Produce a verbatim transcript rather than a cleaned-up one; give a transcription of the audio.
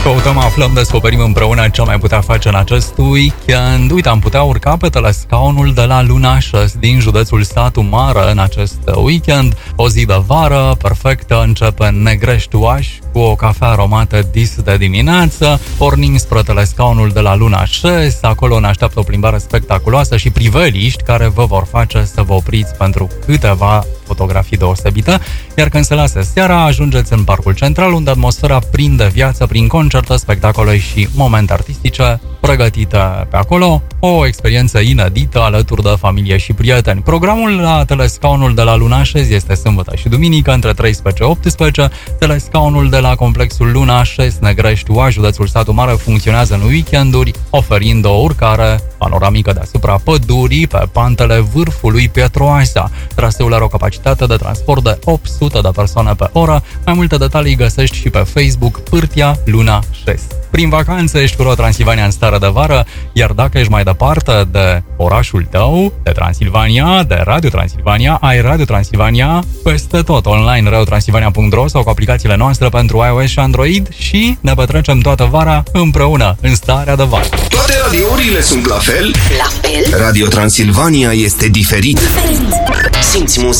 Căutăm, aflăm, descoperim împreună ce am mai putea face în acest weekend. Uite, am putea urca pe telescaunul de la Lunașes din județul Satu Mare în acest weekend. O zi de vară perfectă, începe în Negrești Oaș cu o cafea aromată dis de dimineață. Pornim spre telescaunul de la Lunașes, acolo ne așteaptă o plimbare spectaculoasă și priveliști care vă vor face să vă opriți pentru câteva fotografii deosebite. Iar când se lasă seara, ajungeți în Parcul Central, unde atmosfera prinde viață prin concerte, spectacole și momente artistice pregătite pe acolo. O experiență inedită alături de familie și prieteni. Programul la telescaunul de la Lunașes este sâmbătă și duminică între treisprezece optsprezece. Telescaunul de la complexul Lunașes, Negrești Oaș, județul Satu Mare, funcționează în weekenduri, oferind o urcare panoramică deasupra pădurii pe pantele vârfului Pietroasa. Traseul are o capacitate de transport de opt sute de persoane pe oră. Mai multe detalii găsești și pe Facebook Pârtia Lunașes. Prin vacanțe ești cu Transilvania în stare de vară, iar dacă ești mai departe de orașul tău, de Transilvania, de Radio Transilvania, ai Radio Transilvania peste tot, online, radio transilvania punct ro sau cu aplicațiile noastre pentru iOS și Android și ne petrecem toată vara împreună, în starea de vară. Toate radiourile sunt la fel? La fel? Radio Transilvania este diferit. Diferit. Simți muzica